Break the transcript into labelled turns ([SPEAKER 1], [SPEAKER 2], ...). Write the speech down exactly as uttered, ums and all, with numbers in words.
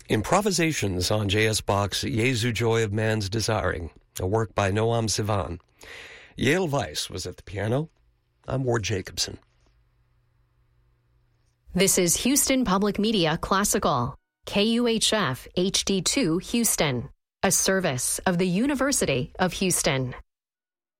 [SPEAKER 1] Improvisations on J S. Bach's Jesu Joy of Man's Desiring, a work by Noam Sivan. Yale Weiss was at the piano. I'm Ward Jacobson.
[SPEAKER 2] This is Houston Public Media Classical, K U H F H D two Houston, a service of the University of Houston.